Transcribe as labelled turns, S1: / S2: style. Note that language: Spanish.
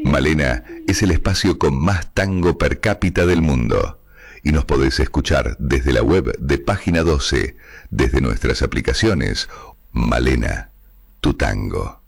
S1: Malena es el espacio con más tango per cápita del mundo. Y nos podés escuchar desde la web de Página 12, desde nuestras aplicaciones. Malena, tu tango.